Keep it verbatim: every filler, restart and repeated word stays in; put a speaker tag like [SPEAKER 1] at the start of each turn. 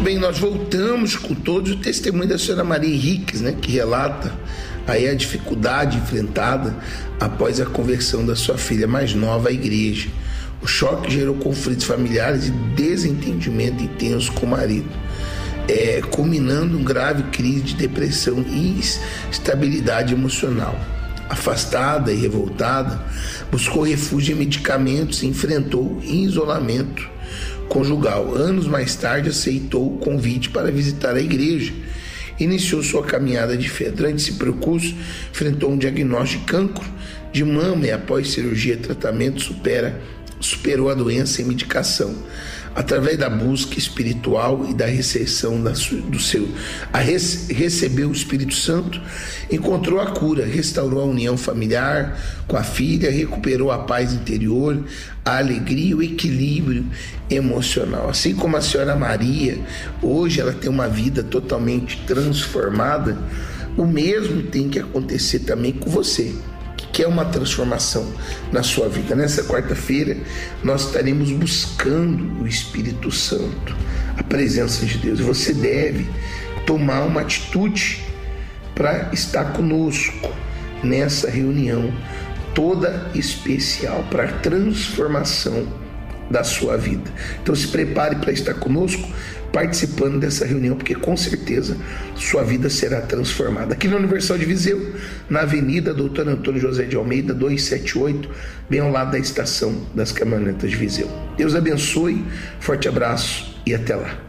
[SPEAKER 1] bem, nós voltamos com todo o testemunho da senhora Maria Henriques, né, que relata aí a dificuldade enfrentada após a conversão da sua filha mais nova à igreja. O choque gerou conflitos familiares e desentendimento intenso com o marido, é, culminando em grave crise de depressão e instabilidade emocional. Afastada e revoltada, buscou refúgio em medicamentos e enfrentou isolamento conjugal. Anos mais tarde, aceitou o convite para visitar a igreja. Iniciou sua caminhada de fé. Durante esse percurso, enfrentou um diagnóstico de cancro de mama e, após cirurgia e tratamento, supera, superou a doença em medicação. Através da busca espiritual e da recepção da, do seu, a rece, recebeu o Espírito Santo, encontrou a cura, restaurou a união familiar com a filha, recuperou a paz interior, a alegria e o equilíbrio emocional. Assim como a senhora Maria, hoje ela tem uma vida totalmente transformada, o mesmo tem que acontecer também com você, que é uma transformação na sua vida. Nessa quarta-feira, nós estaremos buscando o Espírito Santo, a presença de Deus. Você deve tomar uma atitude para estar conosco nessa reunião toda especial para a transformação da sua vida. Então se prepare para estar conosco, participando dessa reunião, porque com certeza sua vida será transformada. Aqui na Universal de Viseu, na Avenida doutor Antônio José de Almeida, duzentos e setenta e oito, bem ao lado da estação das caminhonetas de Viseu. Deus abençoe, forte abraço e até lá.